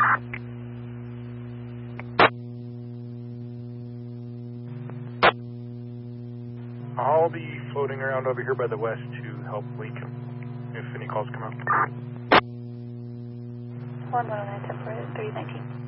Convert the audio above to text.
I'll be floating around over here by the west to help Lincoln if any calls come out. 119 temporary 319.